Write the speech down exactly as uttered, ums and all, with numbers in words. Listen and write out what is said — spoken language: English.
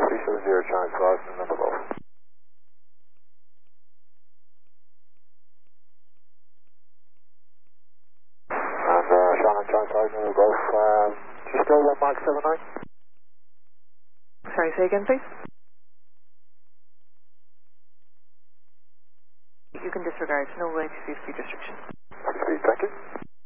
three seven zero Charlie five, number Golf. And uh, Shannon Charlie five, number Golf, um, you still one Mike seven nine? Sorry, say again, please. You can disregard. No way to see speed restriction. Speed, thank you.